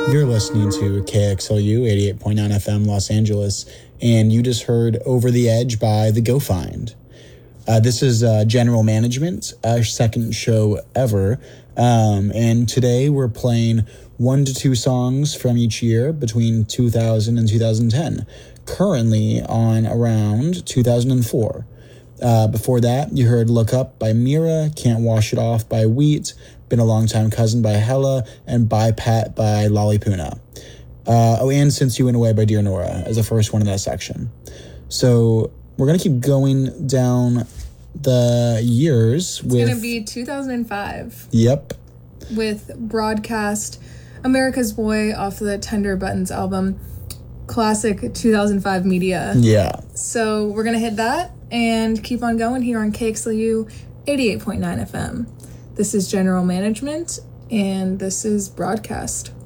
You're listening to KXLU 88.9 FM Los Angeles, and you just heard Over the Edge by The Go Find. This is General Management, our second show ever, and today we're playing 1 to 2 songs from each year between 2000 and 2010, currently on around 2004. Before that, you heard Look Up by Mira, Can't Wash It Off by Wheat, Been a Long Time Cousin by Hella, and By Pat by Lollipuna. And Since You Went Away by Dear Nora as the first one in that section. So we're going to keep going down the years. It's going to be 2005. Yep. With Broadcast, America's Boy off the Tender Buttons album. Classic 2005 media. Yeah. So we're going to hit that and keep on going here on KXLU 88.9 FM. This is General Management, and this is Broadcast.